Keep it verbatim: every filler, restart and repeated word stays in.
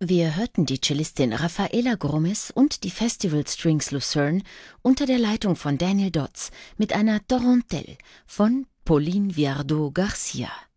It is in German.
Wir hörten die Cellistin Rafaela Gromes und die Festival Strings Lucerne unter der Leitung von Daniel Dodds mit einer Tarentelle von Pauline Viardot Garcia.